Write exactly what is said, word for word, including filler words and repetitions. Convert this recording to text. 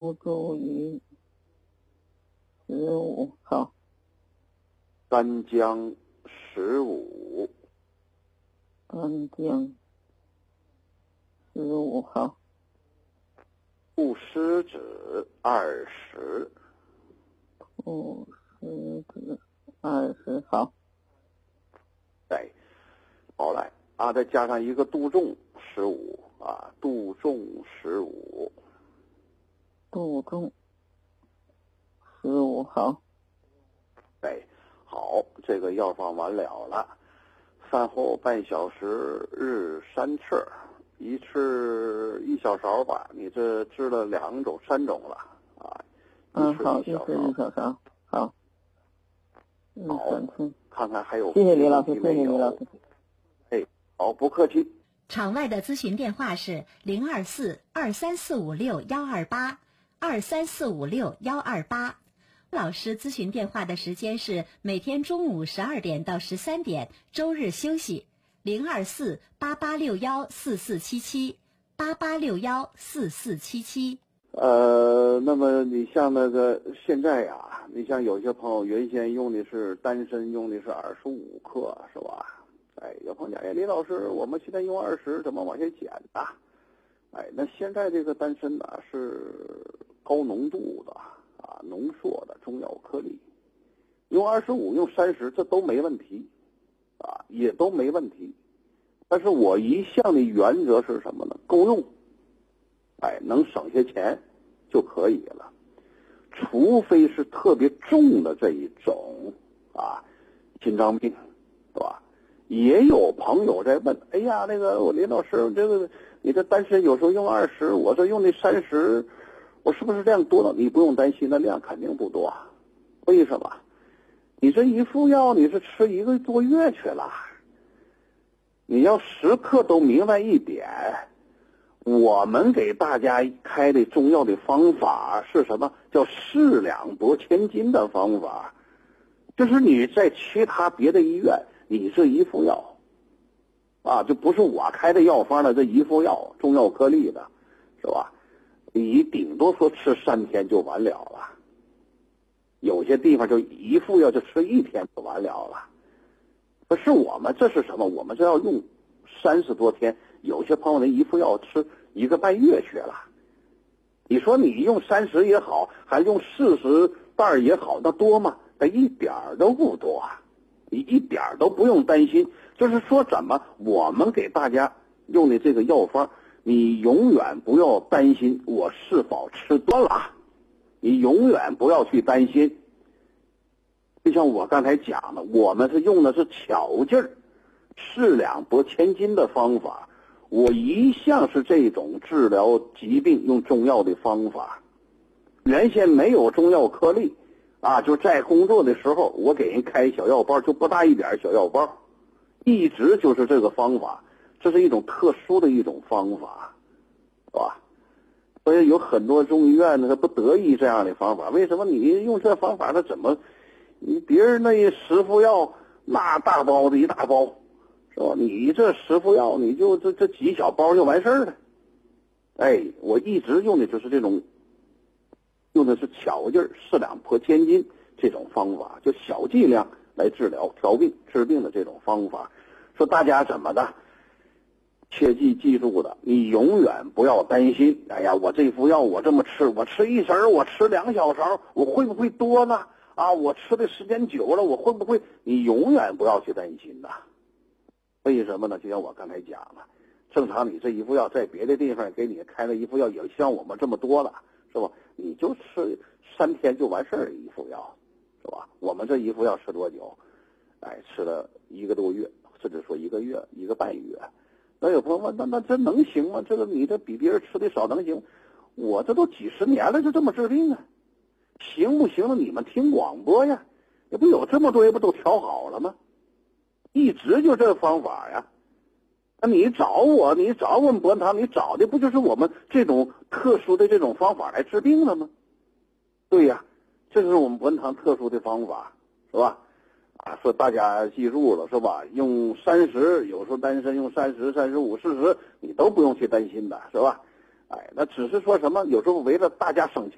不足于十五。好。 干姜十五。 干姜十五。好。 不湿子二十。 不湿子二十。好。 对，好来啊，再加上一个杜仲十五啊，杜仲十五。 杜仲十五。好。 对，好，这个药方完了了。饭后半小时，日三次，一次一小勺吧。你这治了两种、三种了啊。 嗯，好，一次一小勺。好。嗯，三次。 看看还有。 谢谢李老师，谢谢李老师。 哎，好，不客气。 场外的咨询电话是零二四二三四五六幺二八二三四五六幺二八。老师咨询电话的时间是每天中午十二点到十三点，周日休息。零二四八八六幺四四七七八八六幺四四七七。 呃，那么你像那个现在呀，你像有些朋友原先用的是丹参，用的是二十五克，是吧？哎，有朋友讲，哎，李老师，我们现在用二十，怎么往下减呢？哎，那现在这个丹参呢是高浓度的啊，浓缩的中药颗粒，用二十五，用三十，这都没问题啊，也都没问题。但是我一向的原则是什么呢？够用，哎，能省下钱就可以了。除非是特别重的这一种啊，心脏病，对吧？也有朋友在问，哎呀，那个我林老师，这个你这丹参有时候用二十，我这用那三十，我是不是量多了？你不用担心，那量肯定不多。为什么？你这一副药你是吃一个多月去了，你要时刻都明白一点，我们给大家开的中药的方法是什么？叫四两拨千斤的方法，就是你在其他别的医院，你这一副药啊，就不是我开的药方的，这一副药中药颗粒的，是吧？你顶多说吃三天就完了了，有些地方就一副药就吃一天就完了了。可是我们这是什么？我们这要用三十多天，有些朋友那一副药吃一个半月去了。你说你用三十也好，还用四十袋也好，那多吗？那一点儿都不多，你一点儿都不用担心。就是说怎么我们给大家用的这个药方，你永远不要担心我是否吃多了，你永远不要去担心。就像我刚才讲的，我们是用的是巧劲儿，四两拨千斤的方法。我一向是这种治疗疾病用中药的方法。原先没有中药颗粒啊，就在工作的时候，我给人开小药包，就不大一点小药包，一直就是这个方法。这是一种特殊的一种方法，是吧？所以有很多中医院呢，他不得意这样的方法。为什么你用这方法，他怎么？你别人那十副药，那大包的一大包，是吧？你这十副药，你就这这几小包就完事儿了。哎，我一直用的就是这种，用的是巧劲儿，四两拨千斤这种方法，就小剂量来治疗、调病、治病的这种方法。说大家怎么的？切记记住的，你永远不要担心。哎呀，我这副药我这么吃，我吃一勺，我吃两小勺，我会不会多呢？啊，我吃的时间久了，我会不会？你永远不要去担心的。为什么呢？就像我刚才讲了，正常你这一副药在别的地方给你开了一副药，也像我们这么多了，是吧？你就吃三天就完事儿一副药，是吧？我们这一副药吃多久？哎，吃了一个多月，甚至说一个月、一个半月。那有朋友问，那那这能行吗？这个你这比别人吃的少能行？我这都几十年了，就这么治病啊。行不行了？你们听广播呀，也不有这么多，也不都调好了吗？一直就这方法呀。那你找我，你找我们博恩堂，你找的不就是我们这种特殊的这种方法来治病了吗？对呀，这是我们博恩堂特殊的方法，是吧？啊，说大家记住了，是吧？用三十，有时候单身用三十、三十五、四十，你都不用去担心的，是吧？哎，那只是说什么，有时候为了大家省钱。